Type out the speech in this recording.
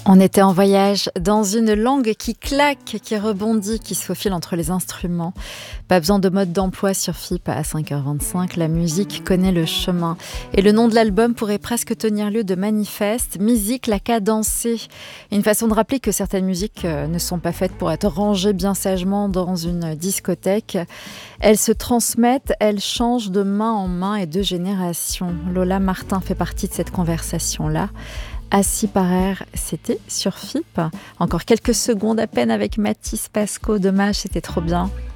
On était en voyage dans une langue qui claque, qui rebondit, qui se faufile entre les instruments. Pas besoin de mode d'emploi sur FIP à 5h25, la musique connaît le chemin. Et le nom de l'album pourrait presque tenir lieu de manifeste, musique la cadencée. Une façon de rappeler que certaines musiques ne sont pas faites pour être rangées bien sagement dans une discothèque. Elles se transmettent, elles changent de main en main et de génération. Lola Martin fait partie de cette conversation-là. Assis par air, c'était sur FIP. Encore quelques secondes à peine avec Mathis Pasco. Dommage, c'était trop bien.